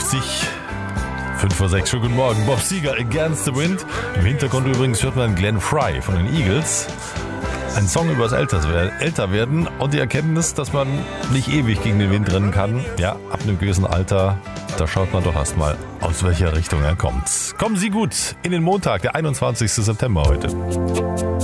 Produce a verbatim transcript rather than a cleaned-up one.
fünfzig. fünf vor sechs, schönen guten Morgen. Bob Seger, Against the Wind. Im Hintergrund übrigens hört man Glenn Frey von den Eagles. Ein Song über das Älterwerden und die Erkenntnis, dass man nicht ewig gegen den Wind rennen kann. Ja, ab einem gewissen Alter, da schaut man doch erstmal, aus welcher Richtung er kommt. Kommen Sie gut in den Montag, der einundzwanzigsten September heute.